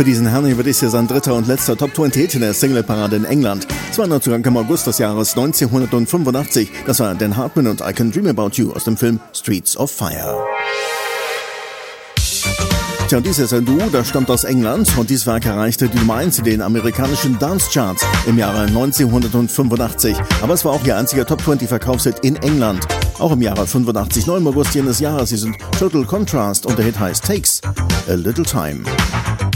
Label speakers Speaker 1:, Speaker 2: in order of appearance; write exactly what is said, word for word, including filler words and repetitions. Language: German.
Speaker 1: Für diesen Herrn wird es hier sein dritter und letzter Top zwanzig Hit in der Singleparade in England. Es war Neuzugang im August des Jahres neunzehnhundertfünfundachtzig. Das war Dan Hartman und I Can Dream About You aus dem Film Streets of Fire. Tja, und dies ist ein Duo, das stammt aus England und dieses Werk erreichte die Nummer eins in den amerikanischen Dance-Charts im Jahre neunzehnhundertfünfundachtzig. Aber es war auch ihr einziger Top zwanzig Verkaufshit in England. Auch im Jahre fünfundachtzig, neun August jenes Jahres. Sie sind Total Contrast und der Hit heißt Takes a Little Time.